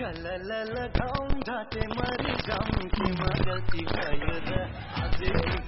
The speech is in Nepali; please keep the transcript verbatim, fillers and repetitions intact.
छलल घाउँ ढाटे मरि जाउँ कि म गल्ती भयो र अझै